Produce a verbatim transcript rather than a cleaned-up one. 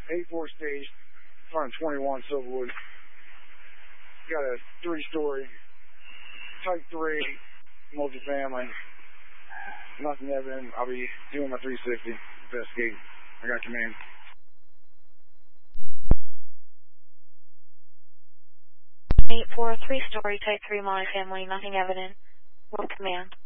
eight four stage, front of twenty-one Silverwood. Got a three-story, type three, multifamily. Nothing evident. I'll be doing my three sixty, investigating. I got command. eight four, three-story, type three, multifamily, nothing evident. Will command.